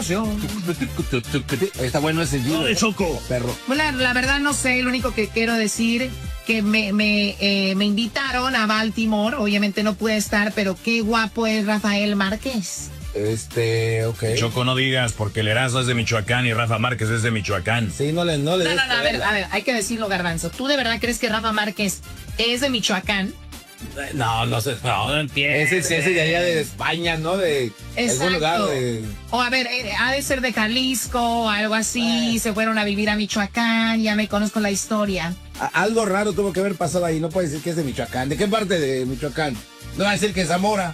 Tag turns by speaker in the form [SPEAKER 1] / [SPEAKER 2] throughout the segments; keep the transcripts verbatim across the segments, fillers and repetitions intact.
[SPEAKER 1] Está bueno ese giro.
[SPEAKER 2] ¡Dale, Choco!
[SPEAKER 1] Perro.
[SPEAKER 3] Bueno, la, la verdad no sé, lo único que quiero decir que me, me, eh, me invitaron a Baltimore, obviamente no pude estar, pero qué guapo es Rafael Márquez.
[SPEAKER 1] Este, ok.
[SPEAKER 2] Choco, no digas, porque el Erasmo es de Michoacán y Rafa Márquez es de Michoacán.
[SPEAKER 1] Sí, no le, no le.
[SPEAKER 3] No, no, no, a ver, a ver, hay que decirlo, Garbanzo. ¿Tú de verdad crees que Rafa Márquez es de Michoacán?
[SPEAKER 1] No, no sé. No,
[SPEAKER 2] No entiendo.
[SPEAKER 1] Ese, ese de allá de España, ¿no? De
[SPEAKER 3] Exacto.
[SPEAKER 1] algún lugar de.
[SPEAKER 3] O a ver, eh, ha de ser de Jalisco, algo así, se fueron a vivir a Michoacán, ya me conozco la historia.
[SPEAKER 1] A- algo raro tuvo que haber pasado ahí. No puede decir que es de Michoacán. ¿De qué parte de Michoacán? No va a decir que es Zamora.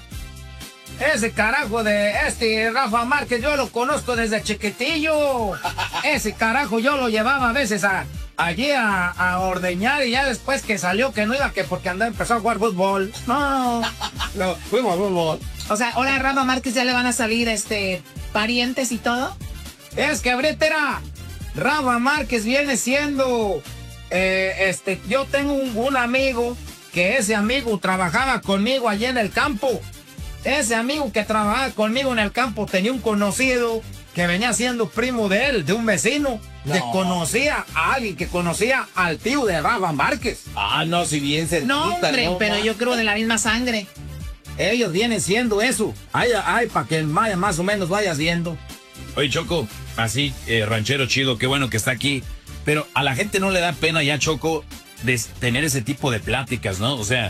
[SPEAKER 4] Ese carajo de este Rafa Márquez, yo lo conozco desde chiquitillo. Ese carajo yo lo llevaba a veces a, allí a, a ordeñar y ya después que salió que no iba, que porque andaba empezó a jugar fútbol. No,
[SPEAKER 1] No, fuimos a fútbol.
[SPEAKER 3] O sea, ahora a Rafa Márquez ya le van a salir este parientes y todo.
[SPEAKER 4] es que ahorita era Rafa Márquez viene siendo, eh, este, yo tengo un, un amigo que ese amigo trabajaba conmigo allí en el campo. Ese amigo que trabajaba conmigo en el campo tenía un conocido que venía siendo primo de él, de un vecino,
[SPEAKER 1] No.
[SPEAKER 4] que conocía a alguien que conocía al tío de Rafa Márquez.
[SPEAKER 1] Ah, no, si bien se.
[SPEAKER 3] No, hombre, pero yo creo de la misma sangre.
[SPEAKER 4] Ellos vienen siendo eso. Ay, ay, para que el Maya más o menos vaya viendo.
[SPEAKER 2] Oye, Choco, así, eh, ranchero chido, qué bueno que está aquí. Pero a la gente no le da pena ya, Choco, de tener ese tipo de pláticas, ¿no? O sea,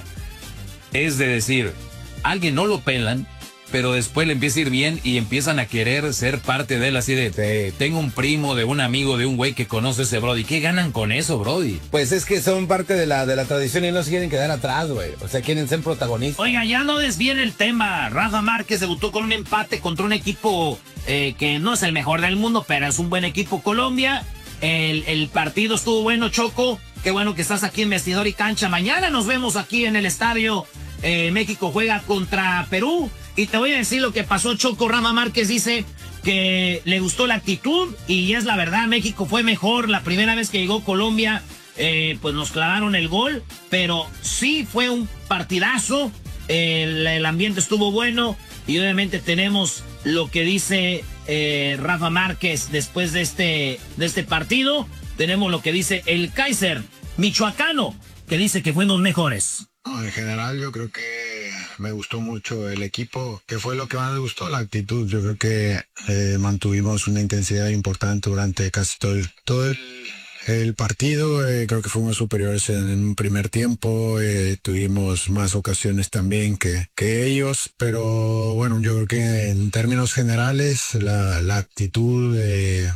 [SPEAKER 2] es de decir, alguien no lo pelan, pero después le empieza a ir bien y empiezan a querer ser parte de él, así de,
[SPEAKER 1] Sí.
[SPEAKER 2] tengo un primo de un amigo de un güey que conoce a ese Brody. ¿Qué ganan con eso, Brody?
[SPEAKER 1] Pues es que son parte de la, de la tradición y no se quieren quedar atrás, güey. O sea, quieren ser protagonistas.
[SPEAKER 5] Oiga, ya no desvíen el tema. Rafa Márquez debutó con un empate contra un equipo eh, que no es el mejor del mundo, pero es un buen equipo, Colombia. El, el partido estuvo bueno, Choco. Qué bueno que estás aquí en Vestidor y Cancha. Mañana nos vemos aquí en el estadio. Eh, México juega contra Perú. Y te voy a decir lo que pasó, Choco. Rafa Márquez dice que le gustó la actitud y es la verdad, México fue mejor. La primera vez que llegó Colombia, eh, pues nos clavaron el gol, pero sí fue un partidazo. El, el ambiente estuvo bueno y obviamente tenemos lo que dice eh, Rafa Márquez después de este, de este partido. Tenemos lo que dice el Kaiser michoacano, que dice que fuimos mejores.
[SPEAKER 6] No, en general yo creo que me gustó mucho el equipo. ¿Qué fue lo que más me gustó? La actitud. Yo creo que eh, mantuvimos una intensidad importante durante casi todo el, todo el, el partido. Eh, creo que fuimos superiores en, en un primer tiempo. Eh, tuvimos más ocasiones también que, que ellos. Pero bueno, yo creo que en términos generales la, la actitud... Eh,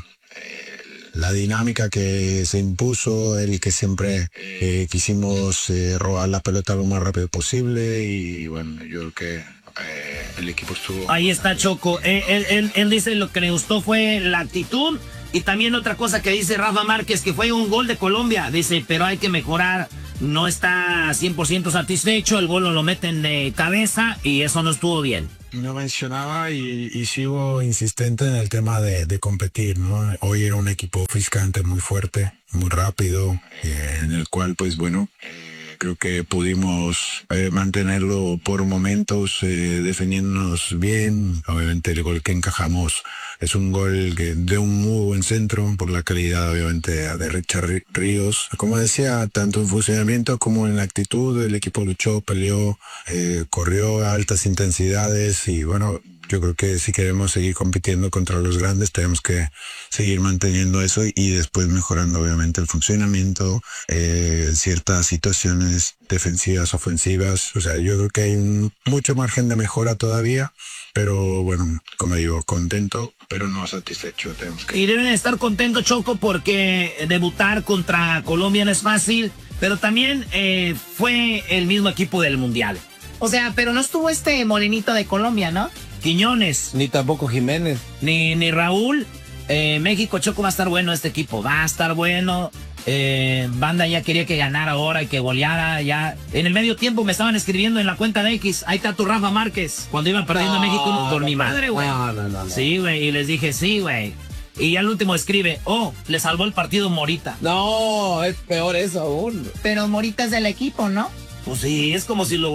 [SPEAKER 6] la dinámica que se impuso, el que siempre eh, quisimos eh, robar la pelota lo más rápido posible y bueno, yo creo que eh, el equipo estuvo...
[SPEAKER 5] Ahí está Choco, él, él, él, él dice lo que le gustó fue la actitud y también otra cosa que dice Rafa Márquez, que fue un gol de Colombia, dice, pero hay que mejorar, no está cien por ciento satisfecho, el gol lo meten de cabeza y eso no estuvo bien.
[SPEAKER 6] No mencionaba y, y sigo insistente en el tema de, de competir, ¿no? Hoy era un equipo físicamente muy fuerte, muy rápido, eh, en el cual, pues bueno, eh, creo que pudimos eh, mantenerlo por momentos, eh, defendiéndonos bien. Obviamente el gol que encajamos es un gol que, de un muy buen centro, por la calidad obviamente de Richard Ríos. Como decía, tanto en funcionamiento como en actitud, el equipo luchó, peleó, eh, corrió a altas intensidades y bueno, yo creo que si queremos seguir compitiendo contra los grandes tenemos que seguir manteniendo eso y después mejorando obviamente el funcionamiento, eh, ciertas situaciones defensivas, ofensivas. O sea, yo creo que hay un, mucho margen de mejora todavía, pero bueno, como digo, contento, pero no satisfecho. Tenemos que...
[SPEAKER 5] Y deben estar contentos, Choco, porque debutar contra Colombia no es fácil, pero también eh, fue el mismo equipo del Mundial.
[SPEAKER 3] O sea, pero no estuvo este morenito de Colombia, ¿no?
[SPEAKER 5] Quiñones.
[SPEAKER 1] Ni tampoco Jiménez.
[SPEAKER 5] Ni, ni Raúl. Eh, México, Choco, va a estar bueno este equipo. Va a estar bueno. Eh, Banda ya quería que ganara ahora y que goleara. Ya. En el medio tiempo me estaban escribiendo en la cuenta de X. Ahí está tu Rafa Márquez. Cuando iban perdiendo
[SPEAKER 1] No,
[SPEAKER 5] México por
[SPEAKER 1] no,
[SPEAKER 5] mi madre, güey.
[SPEAKER 1] No, no, no, no.
[SPEAKER 5] Sí, güey. Y les dije, sí, güey. Y ya al último escribe, oh, le salvó el partido Morita.
[SPEAKER 1] No, es peor eso aún.
[SPEAKER 3] Pero Morita es del equipo, ¿no?
[SPEAKER 5] Pues sí, es como si lo...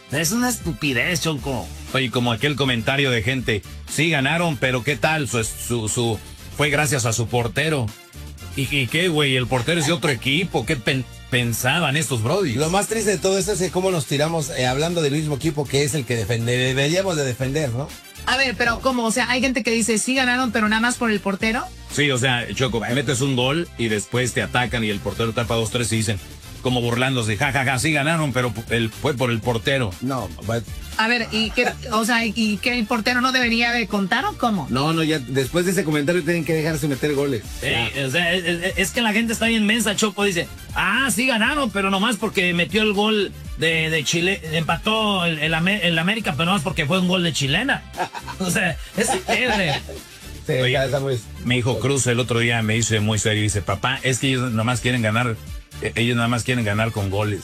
[SPEAKER 5] Es una estupidez, Choco.
[SPEAKER 2] Oye, como aquel comentario de gente, sí ganaron, pero ¿qué tal? Su, su, su fue gracias a su portero. ¿Y, y qué, güey? El portero es de otro equipo. ¿Qué pen, pensaban estos brodis?
[SPEAKER 1] Lo más triste de todo esto es cómo nos tiramos eh, hablando del mismo equipo que es el que defende, deberíamos de defender, ¿no?
[SPEAKER 3] A ver, pero ¿cómo? O sea, hay gente que dice, sí ganaron, pero nada más por el portero.
[SPEAKER 2] Sí, o sea, Choco, metes un gol y después te atacan y el portero tapa dos, tres y dicen, como burlándose, jajaja, ja, ja, sí ganaron, pero el, fue por el portero.
[SPEAKER 1] No, but...
[SPEAKER 3] A ver, ¿y qué, o sea, ¿y que el portero no debería de contar o cómo?
[SPEAKER 1] No, no, ya después de ese comentario tienen que dejarse meter goles.
[SPEAKER 5] Eh, o sea, es, es que la gente está bien mensa, Choco. Dice, ah, sí ganaron, pero nomás porque metió el gol de, de Chile, empató el, el, el América, pero nomás porque fue un gol de chilena. O sea, es terrible.
[SPEAKER 1] Sí,
[SPEAKER 2] Oye,
[SPEAKER 1] ya estamos...
[SPEAKER 2] Mi hijo Cruz el otro día me dice muy serio, dice, papá, es que ellos nomás quieren ganar, eh, ellos nada más quieren ganar con goles.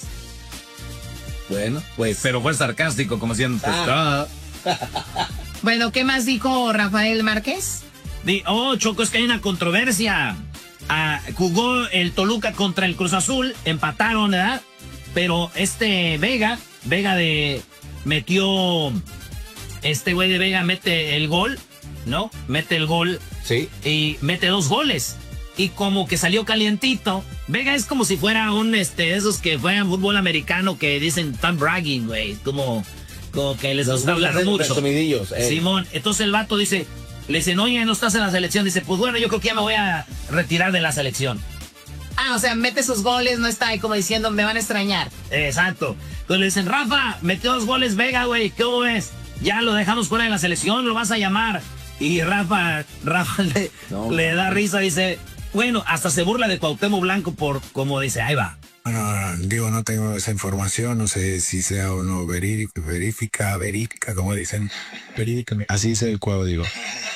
[SPEAKER 1] Bueno, pues...
[SPEAKER 2] Pero fue sarcástico, como diciendo, pues, ah.
[SPEAKER 3] Bueno, ¿qué más dijo Rafael Márquez?
[SPEAKER 5] Di, oh, Choco, es que hay una controversia. Ah, jugó el Toluca contra el Cruz Azul, empataron, ¿verdad? Pero este Vega, Vega de... metió... Este güey de Vega mete el gol, ¿no? Mete el gol.
[SPEAKER 1] Sí.
[SPEAKER 5] Y mete dos goles. Y como que salió calientito. Vega es como si fuera un, este, esos que juegan fútbol americano que dicen tan bragging, güey. Como, como que les gusta hablar mucho.
[SPEAKER 1] Eh.
[SPEAKER 5] Simón, entonces el vato dice, le dicen, oye, no estás en la selección. Dice, pues bueno, yo creo que ya me voy a retirar de la selección.
[SPEAKER 3] Ah, o sea, mete sus goles, no está ahí como diciendo, me van a extrañar.
[SPEAKER 5] Exacto. Entonces le dicen, Rafa, metió dos goles Vega, güey, ¿qué ves? Ya lo dejamos fuera de la selección, lo vas a llamar. Y Rafa, Rafa le, no, le da risa, dice... Bueno, hasta se burla de Cuauhtémoc Blanco por, como dice, ahí va.
[SPEAKER 6] Bueno, digo, no tengo esa información, no sé si sea o no verídica, verifica, verídica, como dicen. Verídica, así dice el Cuau, digo.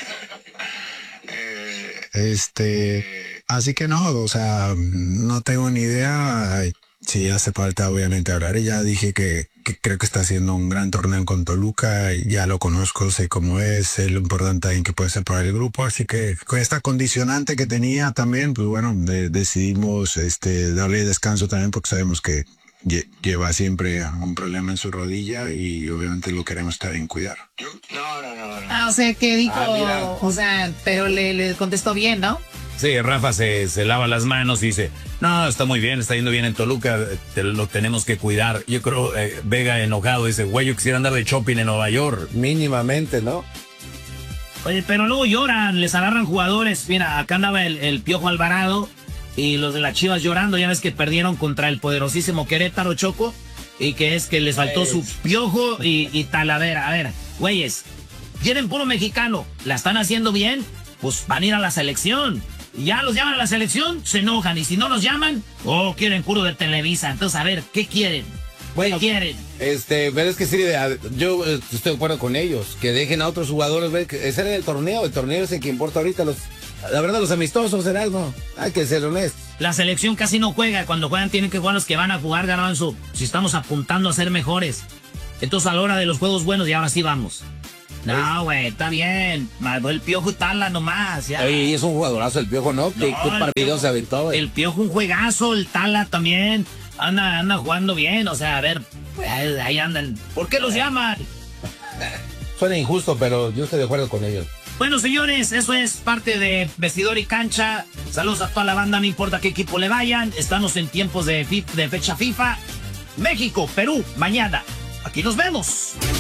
[SPEAKER 6] Este, así que no, o sea, no tengo ni idea. Sí, hace falta obviamente hablar. Y ya dije que, que creo que está haciendo un gran torneo con Toluca. Ya lo conozco, sé cómo es, sé lo importante en que puede ser para el grupo. Así que con esta condicionante que tenía también, pues bueno, de, decidimos este, darle descanso también porque sabemos que lle, lleva siempre un problema en su rodilla y obviamente lo queremos estar en cuidar.
[SPEAKER 3] No, no, no. no. Ah, o sea, que dijo, ah, o sea, pero le, le contestó bien, ¿no?
[SPEAKER 2] Sí, Rafa se, se lava las manos y dice, no, está muy bien, está yendo bien en Toluca, te, lo tenemos que cuidar. Yo creo, eh, Vega enojado dice, güey, yo quisiera andar de shopping en Nueva York.
[SPEAKER 1] Mínimamente, ¿no?
[SPEAKER 5] Oye, pero luego lloran, les agarran jugadores. Mira, acá andaba el, el Piojo Alvarado y los de las Chivas llorando. Ya ves que perdieron contra el poderosísimo Querétaro, Choco. Y que es que les faltó su Piojo y, y Talavera. A ver, güeyes, quieren puro mexicano, la están haciendo bien, pues van a ir a la selección. Ya los llaman a la selección, se enojan. Y si no los llaman, oh, quieren puro de Televisa. Entonces, a ver, ¿qué quieren?
[SPEAKER 1] Bueno,
[SPEAKER 5] ¿qué quieren?
[SPEAKER 1] Este, pero es que sí, yo estoy de acuerdo con ellos. Que dejen a otros jugadores ver que ese era el torneo. El torneo es el que importa ahorita. Los, la verdad, los amistosos, será algo. Hay que ser honestos.
[SPEAKER 5] La selección casi no juega. Cuando juegan tienen que jugar los que van a jugar, Garbanzo. Si estamos apuntando a ser mejores. Entonces, a la hora de los juegos buenos, y ahora sí vamos. No, güey, está bien. El Piojo Tala nomás. Ya.
[SPEAKER 1] Oye, y es un jugadorazo el Piojo, ¿no? ¿Qué no, partido se aventó?
[SPEAKER 5] El Piojo un juegazo, el Tala también. Anda, anda jugando bien. O sea, a ver, pues, ahí andan. ¿Por qué los llaman?
[SPEAKER 1] Suena injusto, pero yo estoy de acuerdo con ellos.
[SPEAKER 5] Bueno, señores, eso es parte de Vestidor y Cancha. Saludos a toda la banda, no importa qué equipo le vayan. Estamos en tiempos de, de fecha FIFA. México, Perú, mañana. Aquí nos vemos.